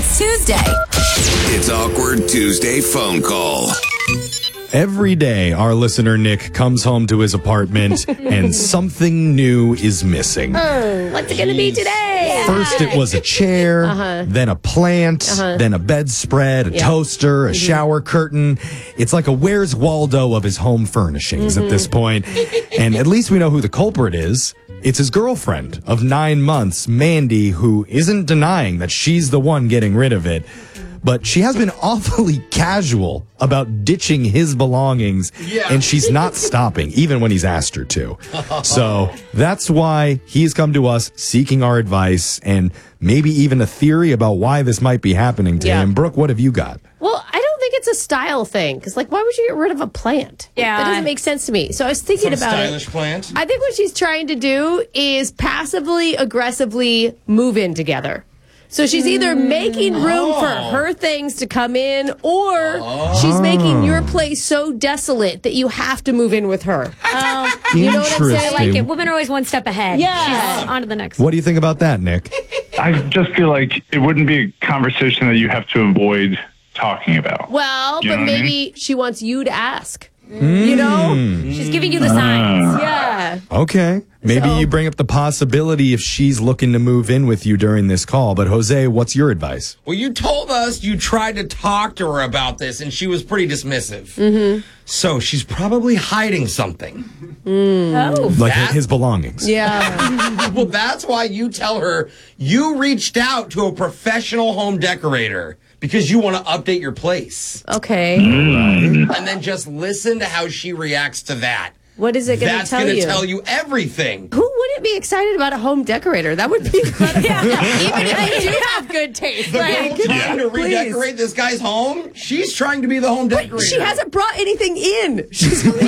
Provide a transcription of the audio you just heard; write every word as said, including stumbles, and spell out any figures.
It's Tuesday. It's Awkward Tuesday phone call. Every day, our listener Nick comes home to his apartment and something new is missing. Oh, what's it going to be today? First, it was a chair, Uh-huh. then a plant, Uh-huh. then a bedspread, a Yeah. toaster, a Mm-hmm. shower curtain. It's like a Where's Waldo of his home furnishings Mm-hmm. at this point. And at least we know who the culprit is. It's his girlfriend of nine months, Mandy, who isn't denying that she's the one getting rid of it. But she has been awfully casual about ditching his belongings, Yeah. and she's not stopping, even when he's asked her to. So that's why he's come to us seeking our advice and maybe even a theory about why this might be happening to Yeah. him. Brooke, what have you got? Well, I don't think it's a style thing. Because, like, why would you get rid of a plant? Yeah. That doesn't make sense to me. So I was thinking Some about stylish it. plant. I think what she's trying to do is passively, aggressively move in together. So she's either making room for Oh. her things to come in, or she's making your place so desolate that you have to move in with her. Oh, You know what I'm saying? I like it. Interesting. Women are always one step ahead. Yeah. She's on to the next. What do you think about that, Nick? I just feel like it wouldn't be a conversation that you have to avoid talking about. Well, You but know what I maybe she wants you to ask. You know? She's giving you the signs. Yeah. Okay. Maybe So- you bring up the possibility if she's looking to move in with you during this call. But Jose, what's your advice? Well, you told us you tried to talk to her about this, and she was pretty dismissive. Mm-hmm. So she's probably hiding something. Oh. Like That- his belongings. Yeah. Well, that's why you tell her you reached out to a professional home decorator because you want to update your place. Okay. And then just listen to how she reacts to that. What is it going to That's tell going to you? tell you everything. Who wouldn't be excited about a home decorator? That would be incredible. Even if they do have good taste. The Like, girl trying to please. redecorate this guy's home, she's trying to be the home decorator. She hasn't brought anything in. She's